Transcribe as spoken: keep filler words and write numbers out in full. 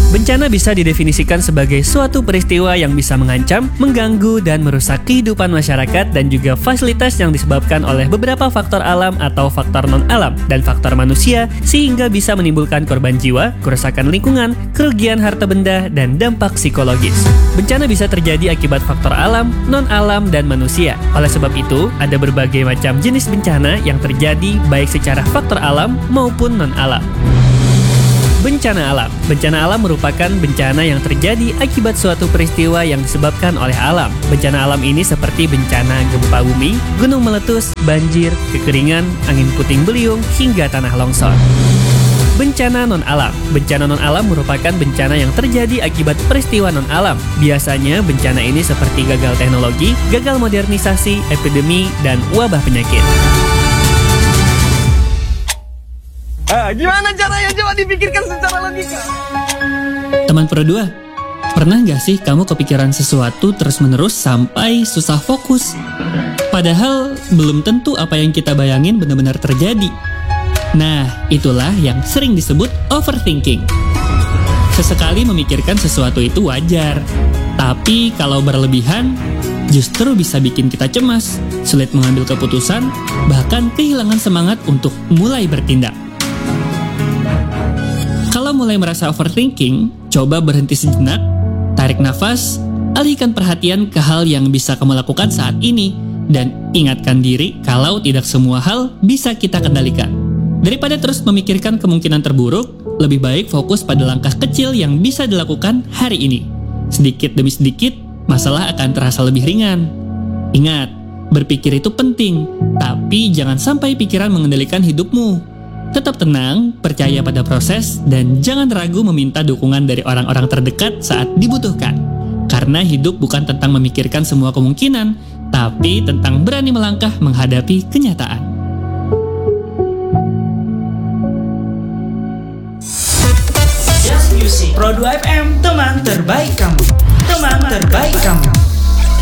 Bencana bisa didefinisikan sebagai suatu peristiwa yang bisa mengancam, mengganggu, dan merusak kehidupan masyarakat dan juga fasilitas yang disebabkan oleh beberapa faktor alam atau faktor non-alam dan faktor manusia sehingga bisa menimbulkan korban jiwa, kerusakan lingkungan, kerugian harta benda, dan dampak psikologis. Bencana bisa terjadi akibat faktor alam, non-alam, dan manusia. Oleh sebab itu, ada berbagai macam jenis bencana yang terjadi baik secara faktor alam maupun non-alam. Bencana alam. Bencana alam merupakan bencana yang terjadi akibat suatu peristiwa yang disebabkan oleh alam. Bencana alam ini seperti bencana gempa bumi, gunung meletus, banjir, kekeringan, angin puting beliung, hingga tanah longsor. Bencana non-alam. Bencana non-alam merupakan bencana yang terjadi akibat peristiwa non-alam. Biasanya bencana ini seperti gagal teknologi, gagal modernisasi, epidemi, dan wabah penyakit. Ah, gimana caranya? Coba dipikirkan secara logika. Teman Pro dua, pernah nggak sih kamu kepikiran sesuatu terus-menerus sampai susah fokus? Padahal belum tentu apa yang kita bayangin benar-benar terjadi. Nah, itulah yang sering disebut overthinking. Sesekali memikirkan sesuatu itu wajar, tapi kalau berlebihan, justru bisa bikin kita cemas, sulit mengambil keputusan, bahkan kehilangan semangat untuk mulai bertindak. Kalau mulai merasa overthinking, coba berhenti sejenak, tarik nafas, alihkan perhatian ke hal yang bisa kamu lakukan saat ini, dan ingatkan diri kalau tidak semua hal bisa kita kendalikan. Daripada terus memikirkan kemungkinan terburuk, lebih baik fokus pada langkah kecil yang bisa dilakukan hari ini. Sedikit demi sedikit, masalah akan terasa lebih ringan. Ingat, berpikir itu penting, tapi jangan sampai pikiran mengendalikan hidupmu. Tetap tenang, percaya pada proses, dan jangan ragu meminta dukungan dari orang-orang terdekat saat dibutuhkan. Karena hidup bukan tentang memikirkan semua kemungkinan, tapi tentang berani melangkah menghadapi kenyataan. Just Music Pro dua F M, teman terbaik kamu. Teman terbaik kamu.